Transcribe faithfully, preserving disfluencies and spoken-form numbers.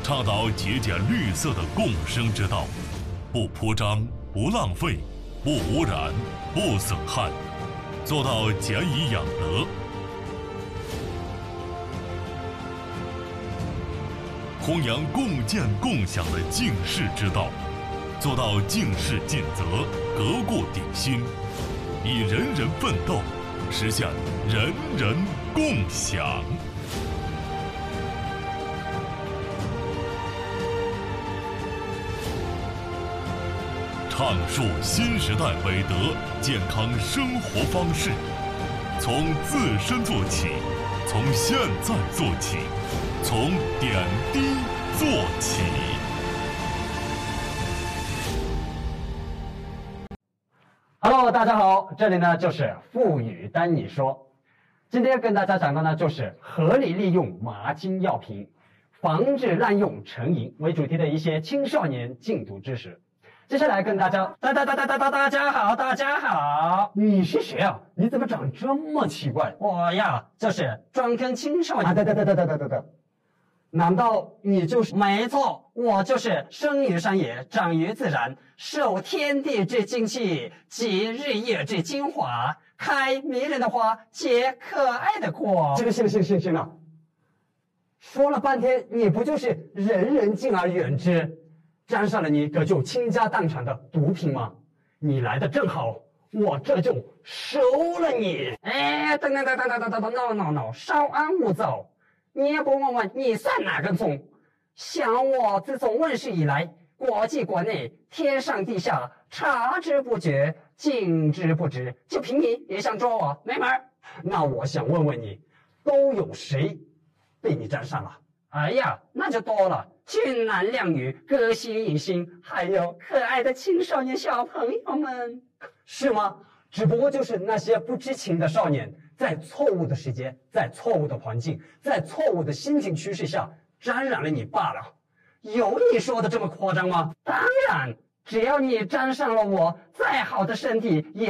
倡导节俭绿色的共生之道，不铺张、不浪费、不污染、不损害，做到俭以养德。弘扬共建共享的敬世之道，做到敬世尽责、革过鼎新，以人人奋斗，实现人人共享。阐述新时代美德健康生活方式，从自身做起，从现在做起，从点滴做起。 Hello， 大家好，这里呢就是傅宇丹你说，今天跟大家讲的呢就是合理利用麻金药品，防治滥用成瘾为主题的一些青少年禁毒知识。接下来跟大家，大大大大大大大家好，大家好，你是谁啊？你怎么长这么奇怪？我呀，就是专跟青少年。啊，对对对对对对对对，难道你就是？没错，我就是生于山野，长于自然，受天地之精气，集日月之精华，开迷人的花，结可爱的果。行了行了行了行了行了，说了半天，你不就是人人敬而远之？沾上了你可就倾家荡产的毒品吗？你来的正好，我这就收了你。哎，等等等等等等等等 ，no no no， 稍安勿躁。你也不问问你算哪根葱？想我自从问世以来，国际国内天上地下察之不觉，敬之不知，就凭你也想捉我，没门儿。那我想问问你，都有谁被你沾上了？哎呀，那就多了。俊男靓女、歌星影星，还有可爱的青少年小朋友们，是吗？只不过就是那些不知情的少年，在错误的时间、在错误的环境、在错误的心情趋势下沾染了你罢了。有你说的这么夸张吗？当然，只要你沾上了我，再好的身体也